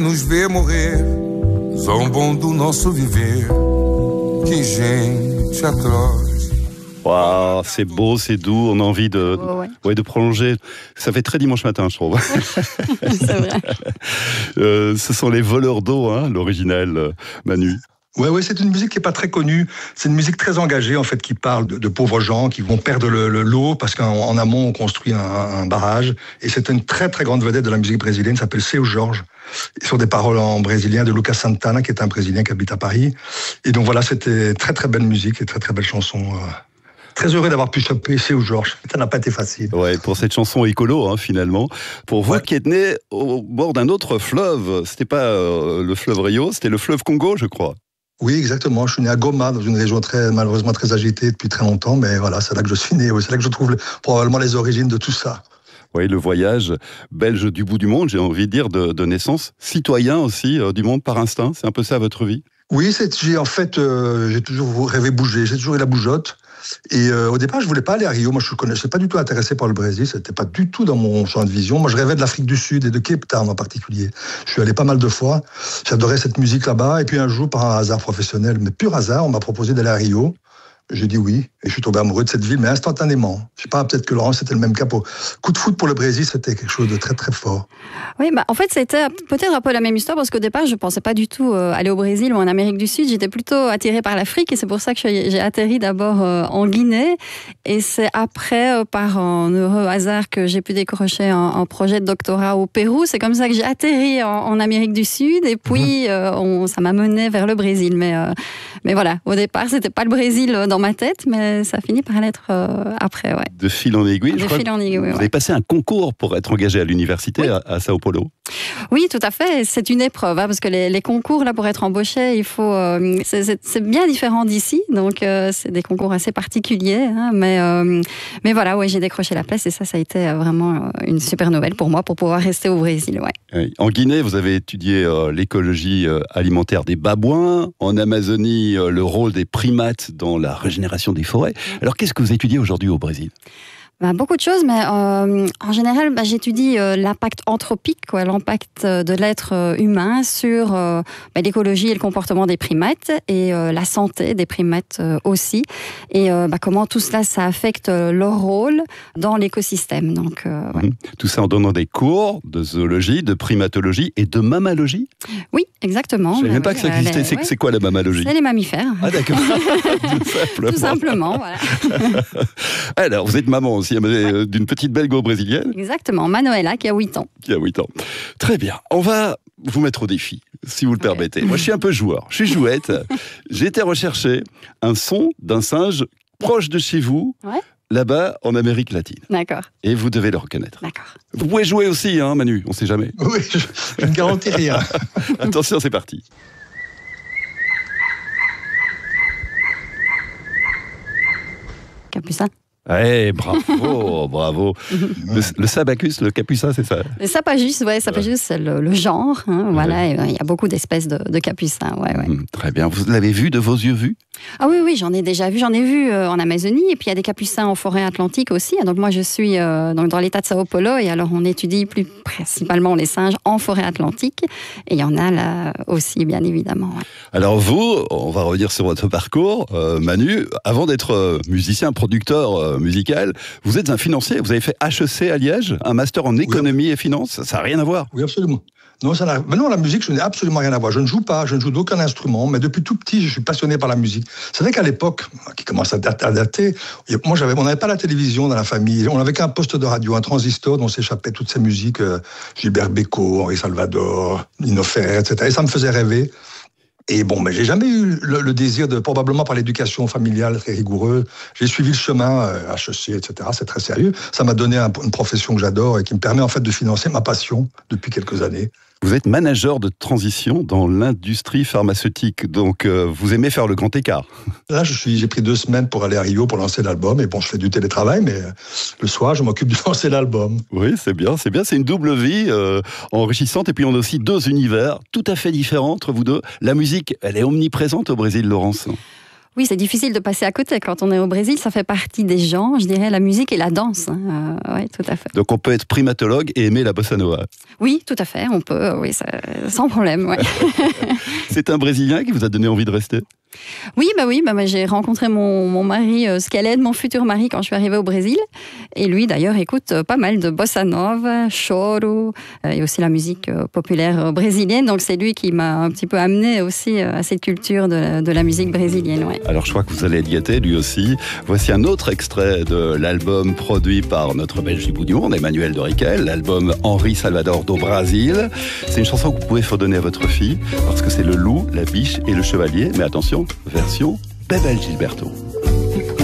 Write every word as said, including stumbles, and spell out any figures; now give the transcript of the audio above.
Nos vemos zombam do nosso viver. Que gente atroz. Wow, c'est beau, c'est doux, on a envie de, oh, ouais. Ouais, de prolonger. Ça fait très dimanche matin, je trouve. C'est vrai. euh, ce sont les Voleurs d'eau, hein, l'original, Manu. Ouais, ouais, c'est une musique qui est pas très connue. C'est une musique très engagée, en fait, qui parle de, de pauvres gens qui vont perdre le, le, l'eau parce qu'en en amont, on construit un, un barrage. Et c'est une très, très grande vedette de la musique brésilienne, s'appelle Seu Jorge. Sur des paroles en brésilien de Lucas Santana, qui est un Brésilien qui habite à Paris. Et donc voilà, c'était très, très belle musique et très, très belle chanson. Très heureux d'avoir pu choper Seu Jorge. Ça n'a pas été facile. Ouais, pour cette chanson écolo, hein, finalement. Pour vous, ouais. Qui êtes né au bord d'un autre fleuve. C'était pas euh, le fleuve Rio, c'était le fleuve Congo, je crois. Oui, exactement. Je suis né à Goma, dans une région très, malheureusement très agitée depuis très longtemps, mais voilà, c'est là que je suis né. C'est là que je trouve probablement les origines de tout ça. Oui, le voyage belge du bout du monde, j'ai envie de dire, de, de naissance, citoyen aussi euh, du monde par instinct. C'est un peu ça votre vie? Oui, c'est, j'ai en fait, euh, j'ai toujours rêvé bouger, j'ai toujours eu la bougeotte. Et euh, au départ, je voulais pas aller à Rio. Moi, je ne connaissais pas du tout intéressé par le Brésil. C'était pas du tout dans mon champ de vision. Moi, je rêvais de l'Afrique du Sud et de Cape Town en particulier. Je suis allé pas mal de fois. J'adorais cette musique là-bas. Et puis un jour, par un hasard professionnel, mais pur hasard, on m'a proposé d'aller à Rio. J'ai dit oui, et je suis tombé amoureux de cette ville, mais instantanément. Je sais pas, peut-être que Laurent, c'était le même cas. Pour... Coup de foot pour le Brésil, c'était quelque chose de très très fort. Oui, bah, en fait, c'était peut-être un peu la même histoire, parce qu'au départ, je pensais pas du tout euh, aller au Brésil ou en Amérique du Sud. J'étais plutôt attirée par l'Afrique, et c'est pour ça que j'ai atterri d'abord euh, en Guinée. Et c'est après, euh, par un heureux hasard, que j'ai pu décrocher un, un projet de doctorat au Pérou. C'est comme ça que j'ai atterri en, en Amérique du Sud, et puis euh, on, ça m'a mené vers le Brésil. Mais, euh, mais voilà, au départ, c'était pas le Brésil dans ma tête, mais ça finit par l'être euh, après, ouais. De fil en aiguille, De je fil crois en aiguille, oui, vous ouais. avez passé un concours pour être engagé à l'université, oui. à, à Sao Paulo. Oui, tout à fait. C'est une épreuve, hein, parce que les, les concours, là, pour être embauché, il faut. Euh, c'est, c'est, c'est bien différent d'ici, donc euh, c'est des concours assez particuliers. Hein, mais, euh, mais voilà, ouais, j'ai décroché la place, et ça, ça a été vraiment une super nouvelle pour moi, pour pouvoir rester au Brésil. Ouais. Oui. En Guinée, vous avez étudié euh, l'écologie euh, alimentaire des babouins. En Amazonie, euh, le rôle des primates dans la régénération des forêts. Alors, qu'est-ce que vous étudiez aujourd'hui au Brésil ? Bah, beaucoup de choses, mais euh, en général, bah, j'étudie euh, l'impact anthropique, quoi, l'impact de l'être humain sur euh, bah, l'écologie et le comportement des primates, et euh, la santé des primates euh, aussi, et euh, bah, comment tout cela, ça affecte leur rôle dans l'écosystème. Donc, euh, ouais. Tout ça en donnant des cours de zoologie, de primatologie et de mammalogie. Oui, exactement. Je ne savais même pas oui, que ça existait. les, c'est, ouais. c'est quoi la mammalogie? C'est les mammifères. Ah d'accord. Tout simplement. Tout simplement, voilà. Alors, vous êtes maman aussi, ouais. d'une petite belgo-brésilienne. Exactement, Manuela, qui a huit ans. Qui a huit ans. Très bien. On va vous mettre au défi, si vous le permettez. Ouais. Moi, je suis un peu joueur. Je suis jouette. J'ai été rechercher un son d'un singe proche de chez vous. Ouais. Là-bas, en Amérique latine. D'accord. Et vous devez le reconnaître. D'accord. Vous pouvez jouer aussi, hein, Manu, on ne sait jamais. Oui, je, je ne garantis rien. Attention, c'est parti. Capucin. Eh, bravo, bravo. Le, le sabacus, le capucin, c'est ça? Le sapajus, ouais, sapajus, c'est le, le genre. Hein, ouais. Voilà, il y a beaucoup d'espèces de, de capucins. Ouais, ouais. Mmh, très bien. Vous l'avez vu de vos yeux vus? Ah oui, oui, j'en ai déjà vu. J'en ai vu euh, en Amazonie, et puis il y a des capucins en forêt atlantique aussi. Donc moi, je suis euh, donc dans l'état de Sao Paulo, et alors on étudie plus principalement les singes en forêt atlantique, et il y en a là aussi, bien évidemment. Ouais. Alors vous, on va revenir sur votre parcours, euh, Manu. Avant d'être musicien, producteur euh, musical, vous êtes un financier. Vous avez fait H E C à Liège, un master en économie oui. et finance. Ça n'a rien à voir. Oui, absolument. Non, ça n'a... Mais non, la musique, je n'ai absolument rien à voir. Je ne joue pas, je ne joue d'aucun instrument, mais depuis tout petit, je suis passionné par la musique. C'est vrai qu'à l'époque, qui commence à dater, moi, j'avais, on n'avait pas la télévision dans la famille. On n'avait qu'un poste de radio, un transistor dont s'échappaient toutes ces musiques, euh, Gilbert Bécaud, Henri Salvador, Nino Ferrer, et cetera. Et ça me faisait rêver. Et bon, mais j'ai jamais eu le, le désir de, probablement par l'éducation familiale très rigoureuse, j'ai suivi le chemin euh, H E C, et cetera. C'est très sérieux. Ça m'a donné un, une profession que j'adore et qui me permet en fait de financer ma passion depuis quelques années. Vous êtes manager de transition dans l'industrie pharmaceutique, donc euh, vous aimez faire le grand écart. Là, je suis, j'ai pris deux semaines pour aller à Rio pour lancer l'album, et bon, je fais du télétravail, mais euh, le soir, je m'occupe de lancer l'album. Oui, c'est bien, c'est bien, c'est une double vie euh, enrichissante, et puis on a aussi deux univers tout à fait différents entre vous deux. La musique, elle est omniprésente au Brésil, Laurence. Oui, c'est difficile de passer à côté. Quand on est au Brésil, ça fait partie des gens, je dirais, la musique et la danse. Euh, oui, tout à fait. Donc on peut être primatologue et aimer la bossa nova. Oui, tout à fait, on peut, oui, ça, sans problème. Ouais. C'est un Brésilien qui vous a donné envie de rester ? Oui, bah oui, bah, bah, j'ai rencontré mon, mon mari, euh, ce qu'elle est de mon futur mari quand je suis arrivée au Brésil. Et lui, d'ailleurs, écoute euh, pas mal de bossa nova, choro, euh, et aussi la musique euh, populaire euh, brésilienne. Donc c'est lui qui m'a un petit peu amené aussi euh, à cette culture de la, de la musique brésilienne. Ouais. Alors je crois que vous allez être gâté, lui aussi. Voici un autre extrait de l'album produit par notre Belge du bout du monde, Emmanuel Doriquel, l'album Henri Salvador do Brasil. C'est une chanson que vous pouvez fredonner à votre fille, parce que c'est le loup, la biche et le chevalier. Mais attention, version Bebel Gilberto.